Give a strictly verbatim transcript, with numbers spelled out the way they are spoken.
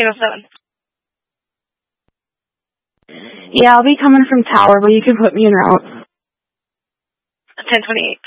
eight oh seven. Yeah, I'll be coming from Tower, but you can put me in route. ten twenty-eight.